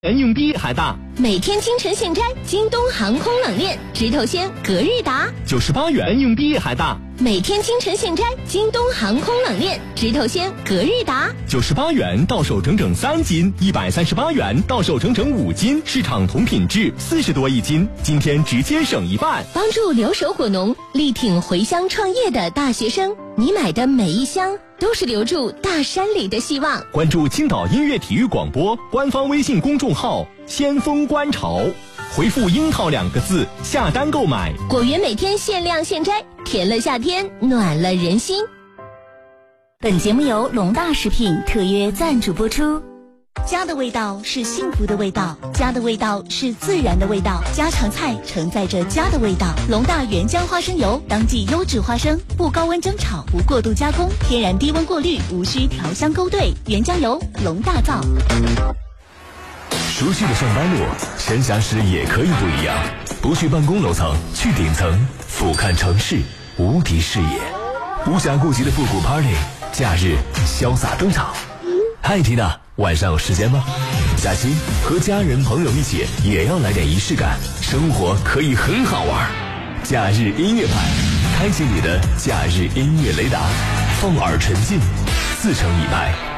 用比还大， 每天清晨现摘，京东航空冷链直头鲜隔日达 ，98元用比还大。 每天清晨现摘，京东航空冷链直头鲜隔日达 ，98元到手整整3斤，138元到手整整5斤，市场同品质40多一斤，今天直接省一半， 帮助留守果农，力挺回乡创业的大学生。你买的每一箱都是留住大山里的希望。 关注青岛音乐体育广播官方微信公众号先锋观潮，回复樱桃2个字下单购买， 果园每天限量现摘，甜了夏天，暖了人心。 本节目由龙大食品特约赞助播出。家的味道是幸福的味道，家的味道是自然的味道，家常菜承载着家的味道。龙大原浆花生油，当季优质花生，不高温蒸炒，不过度加工，天然低温过滤，无需调香勾兑，原浆油龙大造。 熟悉的上班路，闲暇时也可以不一样。不去办公楼层，去顶层，俯瞰城市无敌视野，无暇顾及的复古 party， 假日潇洒登场。嗨，缇娜，晚上有时间吗？假期和家人朋友一起，也要来点仪式感，生活可以很好玩。假日音乐派，开启你的假日音乐雷达，放耳沉浸，自成一派。